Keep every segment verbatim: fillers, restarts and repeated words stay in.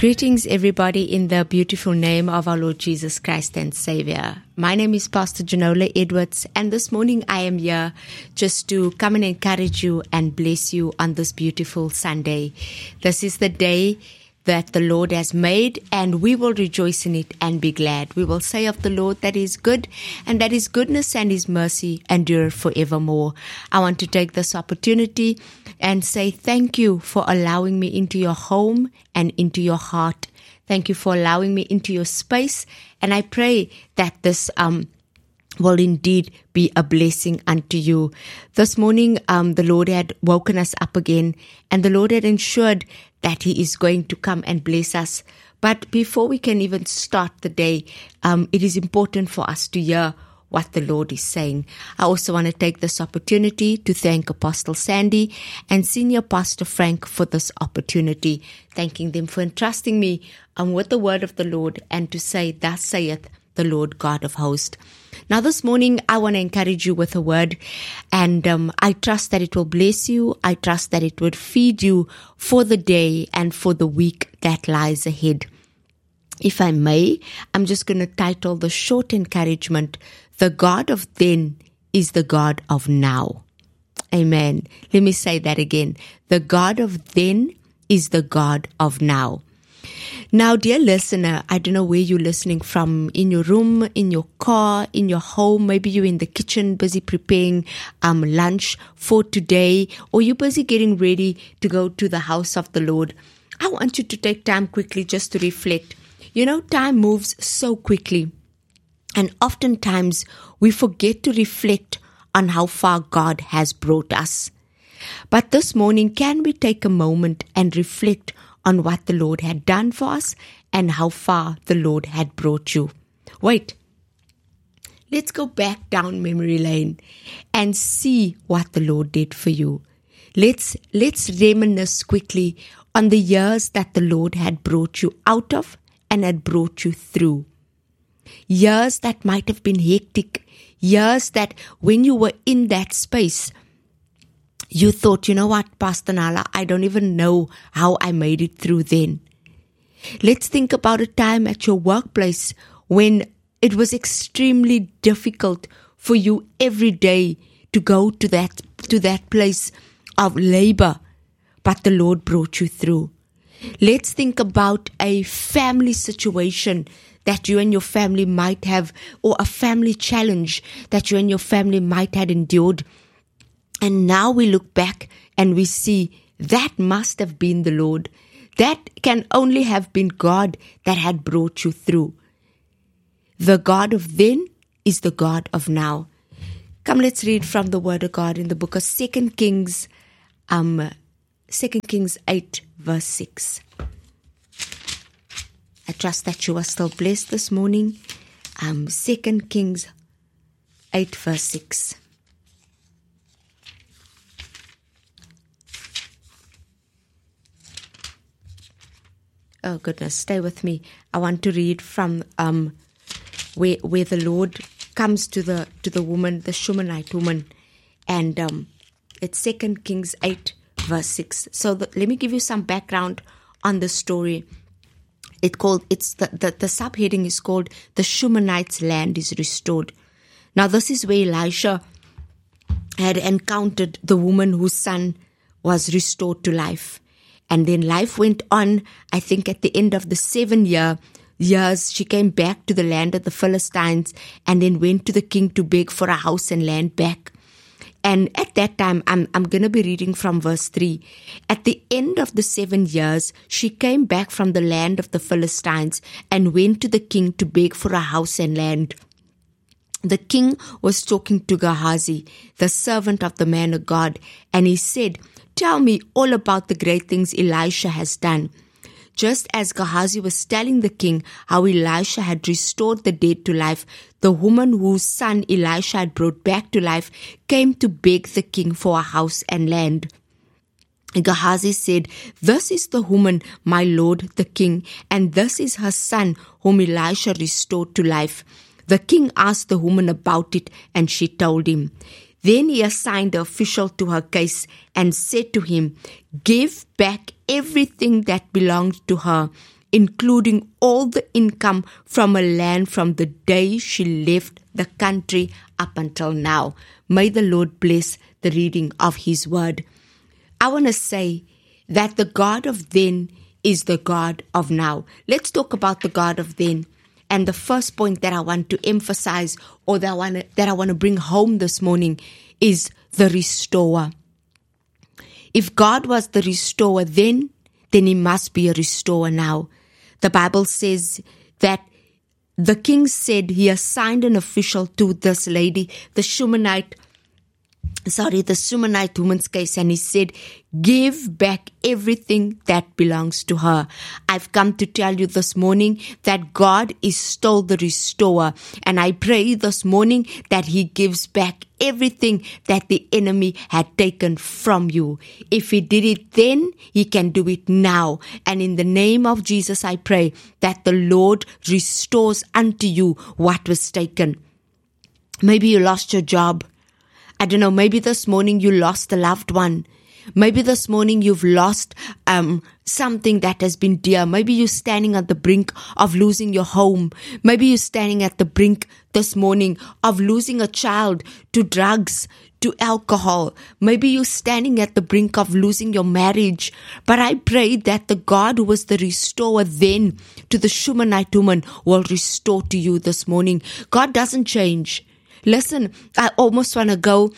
Greetings, everybody, in the beautiful name of our Lord Jesus Christ and Savior. My name is Pastor Janola Edwards, and this morning I am here just to come and encourage you and bless you on this beautiful Sunday. This is the day that the Lord has made, and we will rejoice in it and be glad. We will say of the Lord that He is good, and that His goodness and His mercy endure forevermore. I want to take this opportunity and say thank you for allowing me into your home and into your heart. Thank you for allowing me into your space, and I pray that this um will indeed be a blessing unto you. This morning, um, the Lord had woken us up again, and the Lord had ensured that He is going to come and bless us. But before we can even start the day, um, it is important for us to hear what the Lord is saying. I also want to take this opportunity to thank Apostle Sandy and Senior Pastor Frank for this opportunity, thanking them for entrusting me um, with the word of the Lord and to say, "Thus saith the Lord God of hosts." Now this morning, I want to encourage you with a word, and um, I trust that it will bless you. I trust that it would feed you for the day and for the week that lies ahead. If I may, I'm just going to title the short encouragement, "The God of then is the God of now." Amen. Let me say that again. The God of then is the God of now. Now, dear listener, I don't know where you're listening from, in your room, in your car, in your home. Maybe you're in the kitchen busy preparing um, lunch for today, or you're busy getting ready to go to the house of the Lord. I want you to take time quickly just to reflect. You know, time moves so quickly, and oftentimes we forget to reflect on how far God has brought us. But this morning, can we take a moment and reflect on what the Lord had done for us and how far the Lord had brought you? Wait, let's go back down memory lane and see what the Lord did for you. Let's let's reminisce quickly on the years that the Lord had brought you out of and had brought you through. Years that might have been hectic, years that when you were in that space, you thought, you know what, Pastor Nala, I don't even know how I made it through then. Let's think about a time at your workplace when it was extremely difficult for you every day to go to that, to that place of labor, but the Lord brought you through. Let's think about a family situation that you and your family might have, or a family challenge that you and your family might have endured. And now we look back and we see that must have been the Lord. That can only have been God that had brought you through. The God of then is the God of now. Come, let's read from the Word of God in the book of Second Kings, um, Second Kings eight, verse six. I trust that you are still blessed this morning. Um, Second Kings eight, verse six. Oh goodness, stay with me. I want to read from um, where where the Lord comes to the to the woman, the Shunammite woman, and um, it's Second Kings eight, verse six. So the, let me give you some background on the story. It called it's the, the the subheading is called "The Shunammite's Land is Restored." Now this is where Elisha had encountered the woman whose son was restored to life. And then life went on. I think at the end of the seven year years, she came back to the land of the Philistines and then went to the king to beg for a house and land back. And at that time, I'm, I'm going to be reading from verse three. At the end of the seven years, she came back from the land of the Philistines and went to the king to beg for a house and land. The king was talking to Gehazi, the servant of the man of God, and he said, "Tell me all about the great things Elisha has done." Just as Gehazi was telling the king how Elisha had restored the dead to life, the woman whose son Elisha had brought back to life came to beg the king for a house and land. Gehazi said, "This is the woman, my lord the king, and this is her son whom Elisha restored to life." The king asked the woman about it, and she told him. Then he assigned an official to her case and said to him, "Give back everything that belonged to her, including all the income from her land from the day she left the country up until now. May the Lord bless the reading of His word. I want to say that the God of then is the God of now. Let's talk about the God of then. And the first point that I want to emphasize, or that I want to, that I want to bring home this morning, is the restorer. If God was the restorer then, then He must be a restorer now. The Bible says that the king said he assigned an official to this lady, the Shunammite, sorry, the Shunammite woman's case, and he said, give back everything that belongs to her. I've come to tell you this morning that God is still the restorer, and I pray this morning that He gives back everything that the enemy had taken from you. If He did it then, He can do it now. And in the name of Jesus, I pray that the Lord restores unto you what was taken. Maybe you lost your job. I don't know, maybe this morning you lost a loved one. Maybe this morning you've lost um, something that has been dear. Maybe you're standing at the brink of losing your home. Maybe you're standing at the brink this morning of losing a child to drugs, to alcohol. Maybe you're standing at the brink of losing your marriage. But I pray that the God who was the restorer then to the Shunammite woman will restore to you this morning. God doesn't change. Listen, I almost want to go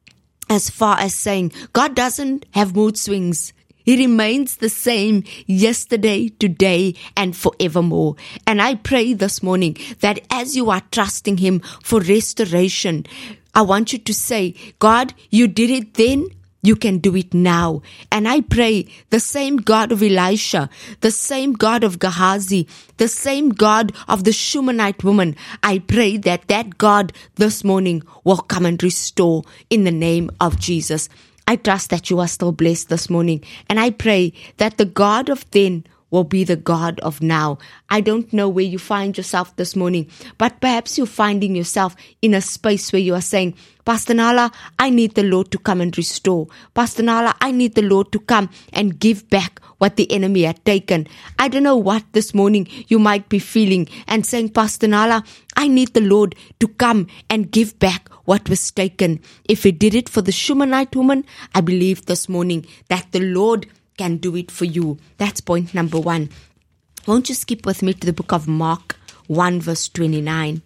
as far as saying God doesn't have mood swings. He remains the same yesterday, today, and forevermore. And I pray this morning that as you are trusting Him for restoration, I want you to say, God, you did it then, you can do it now. And I pray the same God of Elisha, the same God of Gehazi, the same God of the Shunammite woman, I pray that that God this morning will come and restore in the name of Jesus. I trust that you are still blessed this morning. And I pray that the God of then will be the God of now. I don't know where you find yourself this morning, but perhaps you're finding yourself in a space where you are saying, Pastor Nala, I need the Lord to come and restore. Pastor Nala, I need the Lord to come and give back what the enemy had taken. I don't know what this morning you might be feeling and saying, Pastor Nala, I need the Lord to come and give back what was taken. If He did it for the Shunammite woman, I believe this morning that the Lord can do it for you. That's point number one. Won't you skip with me to the book of Mark one verse twenty-nine?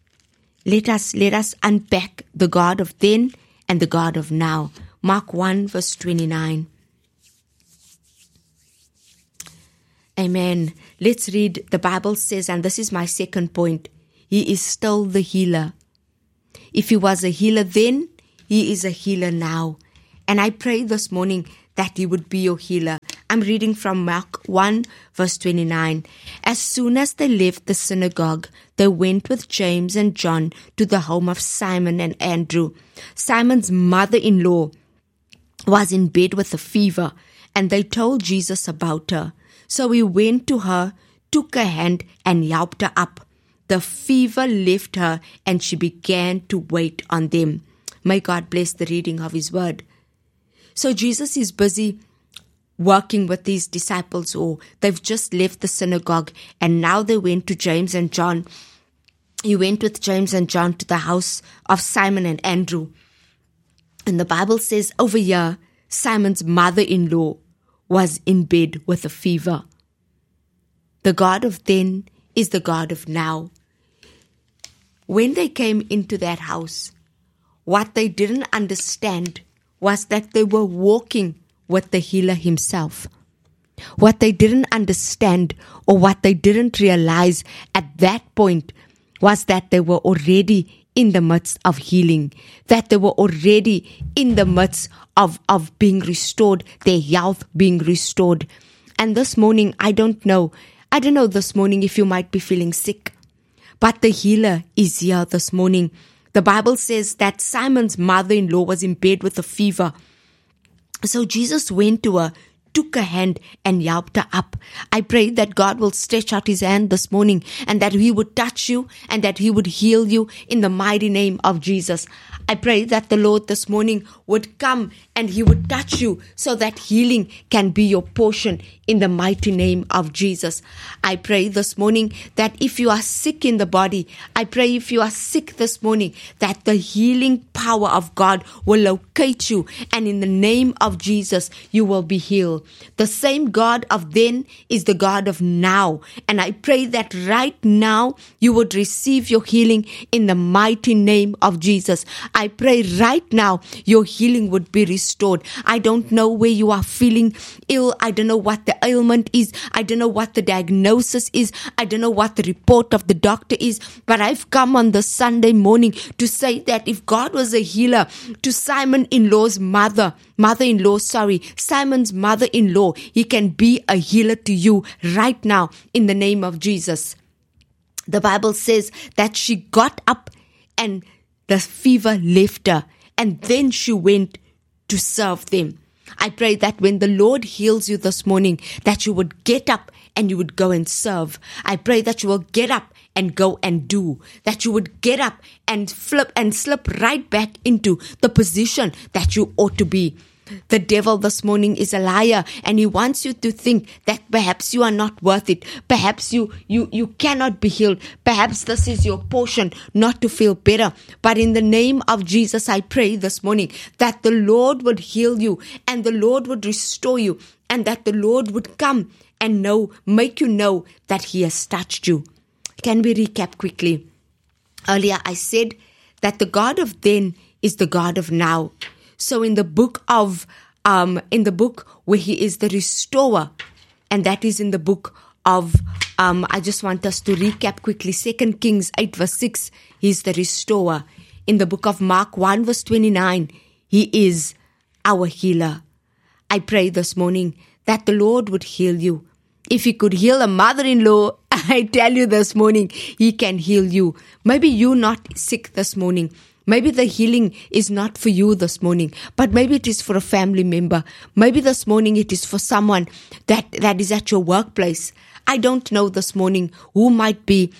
Let us, let us unpack the God of then and the God of now. Mark one verse twenty-nine. Amen. Let's read. The Bible says, and this is my second point, He is still the healer. If He was a healer then, He is a healer now. And I pray this morning that He would be your healer. I'm reading from Mark one verse twenty-nine. As soon as they left the synagogue, they went with James and John to the home of Simon and Andrew. Simon's mother-in-law was in bed with a fever, and they told Jesus about her. So He went to her, took her hand, and helped her up. The fever left her, and she began to wait on them. May God bless the reading of His word. So Jesus is busy working with these disciples, or they've just left the synagogue, and now they went to James and John. He went with James and John to the house of Simon and Andrew. And the Bible says over here, Simon's mother-in-law was in bed with a fever. The God of then is the God of now. When they came into that house, what they didn't understand was that they were walking with the healer Himself. What they didn't understand, or what they didn't realize at that point, was that they were already in the midst of healing, that they were already in the midst of, of being restored, their health being restored. And this morning, I don't know, I don't know this morning if you might be feeling sick, but the healer is here this morning. The Bible says that Simon's mother-in-law was in bed with a fever. So Jesus went to her, took her hand and helped her up. I pray that God will stretch out his hand this morning and that he would touch you and that he would heal you in the mighty name of Jesus. I pray that the Lord this morning would come and he would touch you so that healing can be your portion in the mighty name of Jesus. I pray this morning that if you are sick in the body, I pray if you are sick this morning, that the healing power of God will locate you, and in the name of Jesus, you will be healed. The same God of then is the God of now, and I pray that right now you would receive your healing in the mighty name of Jesus. I pray right now your healing would be restored. I don't know where you are feeling ill. I don't know what the ailment is. I don't know what the diagnosis is. I don't know what the report of the doctor is. But I've come on the Sunday morning to say that if God was a healer to Simon-in-law's mother, mother-in-law, sorry, Simon's mother-in-law, he can be a healer to you right now in the name of Jesus. The Bible says that she got up and the fever left her, and then she went to serve them. I pray that when the Lord heals you this morning, that you would get up and you would go and serve. I pray that you will get up and go and do, that you would get up and flip and slip right back into the position that you ought to be. The devil this morning is a liar, and he wants you to think that perhaps you are not worth it. Perhaps you, you, you cannot be healed. Perhaps this is your portion not to feel better. But in the name of Jesus, I pray this morning that the Lord would heal you and the Lord would restore you, and that the Lord would come and know, make you know that he has touched you. Can we recap quickly? Earlier I said that the God of then is the God of now. So in the book of, um, in the book where he is the restorer, and that is in the book of, um, I just want us to recap quickly, Second Kings eight verse six, he's the restorer. In the book of Mark one verse twenty-nine, he is our healer. I pray this morning that the Lord would heal you. If he could heal a mother-in-law, I tell you this morning, he can heal you. Maybe you're not sick this morning. Maybe the healing is not for you this morning, but maybe it is for a family member. Maybe this morning it is for someone that, that is at your workplace. I don't know this morning who might be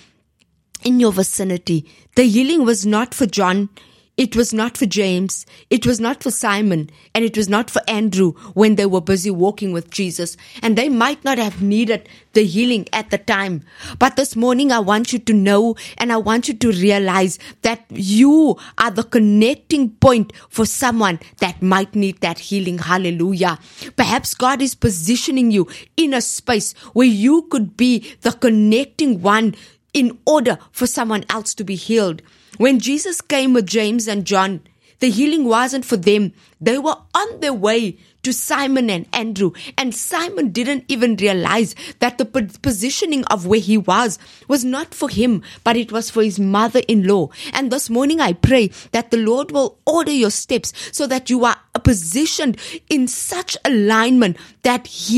in your vicinity. The healing was not for John. It was not for James. It was not for Simon. And it was not for Andrew when they were busy walking with Jesus. And they might not have needed the healing at the time. But this morning I want you to know, and I want you to realize that you are the connecting point for someone that might need that healing. Hallelujah. Perhaps God is positioning you in a space where you could be the connecting one in order for someone else to be healed. When Jesus came with James and John, the healing wasn't for them. They were on their way to Simon and Andrew. And Simon didn't even realize that the positioning of where he was was not for him, but it was for his mother-in-law. And this morning I pray that the Lord will order your steps so that you are positioned in such alignment that he